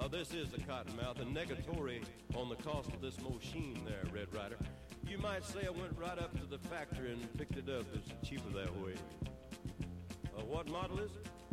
This is the Cottonmouth, and negatory on the cost of this machine there, Red Rider. You might say I went right up to the factory and picked it up. It's cheaper that way. What model is it?